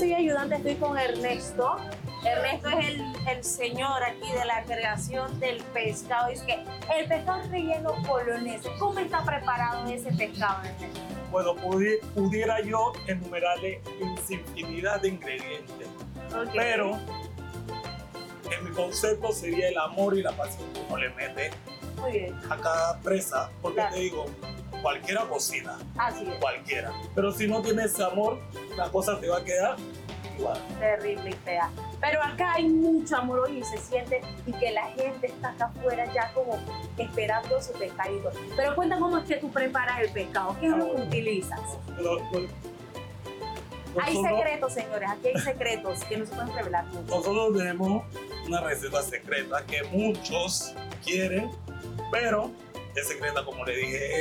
soy ayudante, estoy con Ernesto. Ernesto es el señor aquí de la creación del pescado. Es que el pescado relleno polonés, ¿cómo está preparado ese pescado, Ernesto? Bueno, pudiera yo enumerarle infinidad de ingredientes, Okay. pero en mi concepto sería el amor y la pasión que uno le mete Muy bien, a cada presa, porque Claro. te digo, cualquiera cocina, así es. cualquiera, pero si no tienes ese amor, la cosa te va a quedar igual. Terrible y fea. Pero acá hay mucho amor hoy y se siente y que la gente está acá afuera ya como esperando su pescadito. Pero cuenta cómo es que tú preparas el pescado, qué es lo que utilizas. Hay Nosotros- secretos, señores, aquí hay secretos que no se pueden revelar mucho. Nosotros tenemos una receta secreta que muchos quieren, pero es secreta, como le dije,